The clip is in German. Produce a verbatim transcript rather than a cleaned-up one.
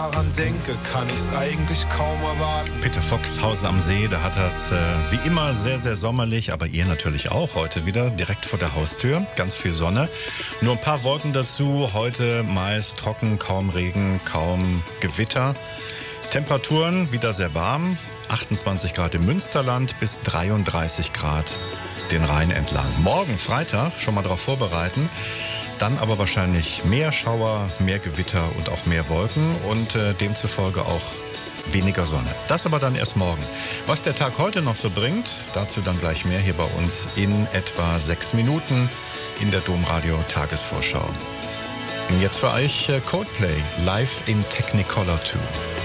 daran denke, kann ich's eigentlich kaum erwarten. Peter Fox, Haus am See, da hat das äh, wie immer sehr, sehr sommerlich, aber ihr natürlich auch heute wieder, direkt vor der Haustür. Ganz viel Sonne, nur ein paar Wolken dazu. Heute meist trocken, kaum Regen, kaum Gewitter. Temperaturen wieder sehr warm, achtundzwanzig Grad im Münsterland bis dreiunddreißig Grad den Rhein entlang. Morgen Freitag schon mal darauf vorbereiten. Dann aber wahrscheinlich mehr Schauer, mehr Gewitter und auch mehr Wolken und äh, demzufolge auch weniger Sonne. Das aber dann erst morgen. Was der Tag heute noch so bringt, dazu dann gleich mehr hier bei uns in etwa sechs Minuten in der Domradio Tagesvorschau. Und jetzt für euch äh, Coldplay, live in Technicolor zwei.